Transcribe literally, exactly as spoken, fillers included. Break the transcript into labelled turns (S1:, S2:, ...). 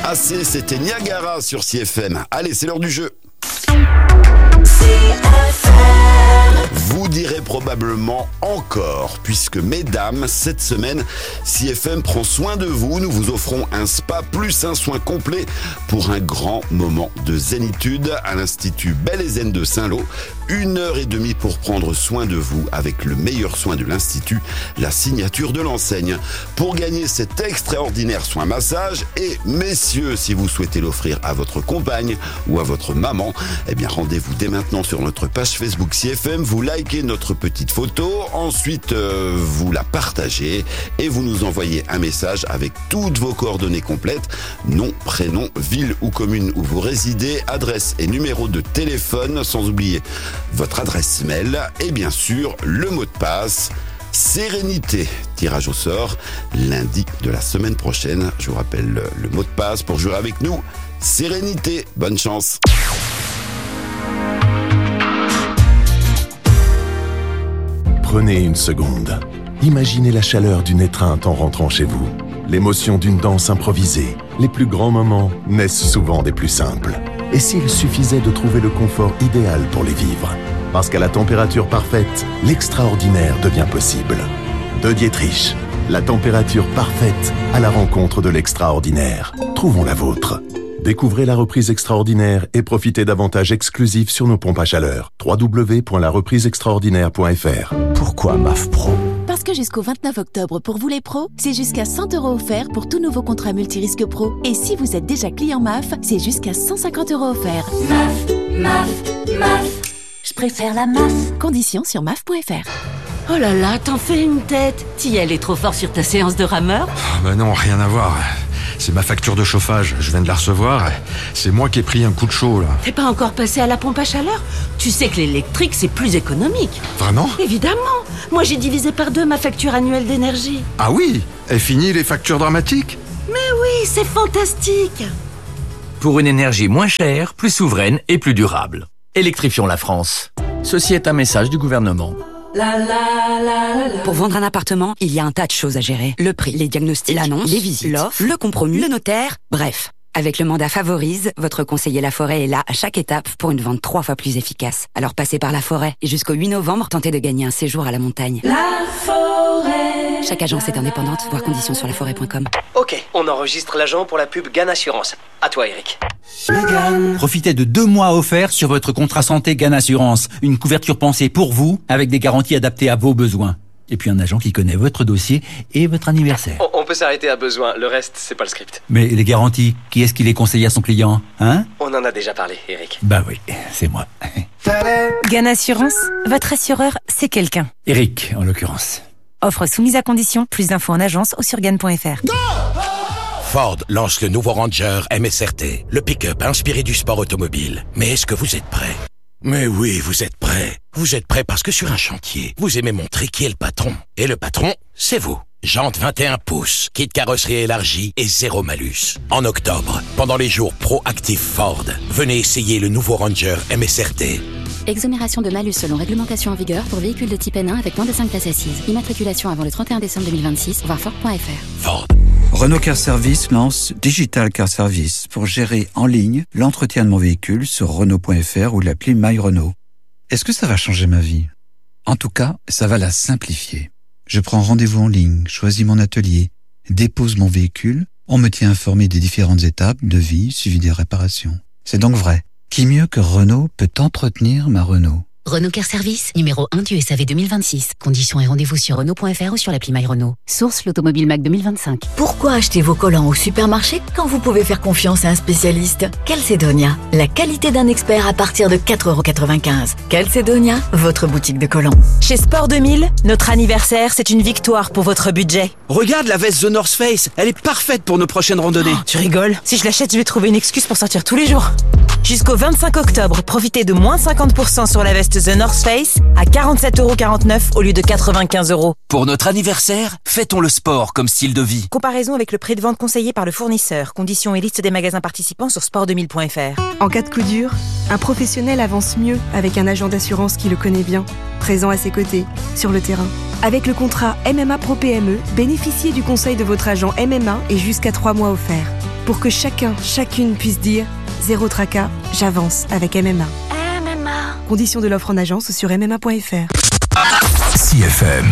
S1: Assez, c'était Niagara sur C F M. Allez, c'est l'heure du jeu. Vous direz probablement encore, puisque mesdames, cette semaine, C F M prend soin de vous. Nous vous offrons un spa plus un soin complet pour un grand moment de zénitude à l'Institut Belle et Zen de Saint-Lô. Une heure et demie pour prendre soin de vous avec le meilleur soin de l'Institut, la signature de l'enseigne. Pour gagner cet extraordinaire soin massage, et messieurs, si vous souhaitez l'offrir à votre compagne ou à votre maman, eh bien rendez-vous dès maintenant sur notre page Facebook C F M, vous likez notre petite photo, ensuite euh, vous la partagez et vous nous envoyez un message avec toutes vos coordonnées complètes, nom, prénom, ville ou commune où vous résidez, adresse et numéro de téléphone, sans oublier votre adresse mail et bien sûr le mot de passe. Sérénité, tirage au sort lundi de la semaine prochaine. Je vous rappelle le, le mot de passe pour jouer avec nous. Sérénité, bonne chance.
S2: Prenez une seconde. Imaginez la chaleur d'une étreinte en rentrant chez vous. L'émotion d'une danse improvisée. Les plus grands moments naissent souvent des plus simples. Et s'il suffisait de trouver le confort idéal pour les vivre? Parce qu'à la température parfaite, l'extraordinaire devient possible. De Dietrich, la température parfaite à la rencontre de l'extraordinaire. Trouvons la vôtre. Découvrez la reprise extraordinaire et profitez d'avantages exclusifs sur nos pompes à chaleur. w w w point la reprise extraordinaire point f r. Pourquoi M A F Pro?
S3: Parce que jusqu'au vingt-neuf octobre, pour vous les pros, c'est jusqu'à cent euros offerts pour tout nouveau contrat multirisque pro. Et si vous êtes déjà client M A F, c'est jusqu'à cent cinquante euros offerts.
S4: M A F, M A F, M A F. Je préfère la M A F.
S3: Conditions sur M A F point F R.
S5: Oh là là, t'en fais une tête. T'y allais trop fort sur ta séance de rameur?
S6: Oh bah non, rien à voir. C'est ma facture de chauffage, je viens de la recevoir. C'est moi qui ai pris un coup de chaud, là.
S5: T'es pas encore passé à la pompe à chaleur? Tu sais que l'électrique, c'est plus économique.
S6: Vraiment?
S5: Évidemment. Moi, j'ai divisé par deux ma facture annuelle d'énergie.
S6: Ah oui? Et fini les factures dramatiques?
S5: Mais oui, c'est fantastique.
S7: Pour une énergie moins chère, plus souveraine et plus durable. Électrifions la France. Ceci est un message du gouvernement.
S8: La, la, la, la, la. Pour vendre un appartement, il y a un tas de choses à gérer. Le prix, les diagnostics, l'annonce, les visites, l'offre, le compromis, le notaire, bref. Avec le mandat Favorise, votre conseiller Laforêt est là à chaque étape pour une vente trois fois plus efficace. Alors passez par Laforêt et jusqu'au huit novembre, tentez de gagner un séjour à la montagne. Laforêt. Chaque agence est indépendante, voir conditions sur laforêt point com.
S9: Ok, on enregistre l'agent pour la pub Gan Assurance. À toi, Eric.
S10: Profitez de deux mois offerts sur votre contrat santé Gan Assurance. Une couverture pensée pour vous, avec des garanties adaptées à vos besoins. Et puis un agent qui connaît votre dossier et votre anniversaire.
S9: On, on peut s'arrêter à besoin, le reste, c'est pas le script.
S10: Mais les garanties, qui est-ce qui les conseille à son client, hein?
S9: On en a déjà parlé, Eric.
S10: Bah oui, c'est moi.
S11: Gan Assurance, votre assureur, c'est quelqu'un.
S10: Eric, en l'occurrence.
S11: Offre soumise à condition, plus d'infos en agence ou sur gan point f r.
S12: Ford lance le nouveau Ranger M S R T, le pick-up inspiré du sport automobile. Mais est-ce que vous êtes prêts? Mais oui, vous êtes prêts. Vous êtes prêts parce que sur un chantier, vous aimez montrer qui est le patron. Et le patron, c'est vous. Jantes vingt et un pouces, kit carrosserie élargie et zéro malus. En octobre, pendant les jours Pro-Active Ford, venez essayer le nouveau Ranger M S R T.
S13: Exonération de malus selon réglementation en vigueur pour véhicules de type N un avec moins de cinq places assises. Immatriculation avant le trente et un décembre deux mille vingt-six, voir Ford point F R.
S12: Ford.
S14: Renault Car Service lance Digital Car Service pour gérer en ligne l'entretien de mon véhicule sur Renault point F R ou l'appli My Renault. Est-ce que ça va changer ma vie? En tout cas, ça va la simplifier. Je prends rendez-vous en ligne, choisis mon atelier, dépose mon véhicule, on me tient informé des différentes étapes, devis, suivi des réparations. C'est donc vrai. Qui mieux que Renault peut entretenir ma Renault?
S13: Renault Car Service, numéro un du S A V deux mille vingt-six. Conditions et rendez-vous sur Renault point F R ou sur l'appli My Renault. Source l'Automobile Mac deux mille vingt-cinq.
S15: Pourquoi acheter vos collants au supermarché quand vous pouvez faire confiance à un spécialiste? Calcedonia, la qualité d'un expert à partir de quatre euros quatre-vingt-quinze. Calcedonia, votre boutique de collants.
S11: Chez Sport deux mille, notre anniversaire, c'est une victoire pour votre budget.
S16: Regarde la veste The North Face, elle est parfaite pour nos prochaines randonnées.
S11: Oh, tu rigoles? Si je l'achète, je vais trouver une excuse pour sortir tous les jours. Jusqu'au vingt-cinq octobre, profitez de moins cinquante pour cent sur la veste The North Face à quarante-sept euros quarante-neuf au lieu de quatre-vingt-quinze euros.
S17: Pour notre anniversaire, fêtons le sport comme style de vie.
S11: Comparaison avec le prix de vente conseillé par le fournisseur. Conditions et liste des magasins participants sur sport deux mille point F R.
S18: En cas de coup dur, un professionnel avance mieux avec un agent d'assurance qui le connaît bien, présent à ses côtés, sur le terrain. Avec le contrat M M A Pro P M E, bénéficiez du conseil de votre agent M M A et jusqu'à trois mois offerts. pour que chacun, chacune puisse dire zéro tracas, j'avance avec M M A.
S4: M M A.
S18: Conditions de l'offre en agence sur m m a point f r.
S19: C F M.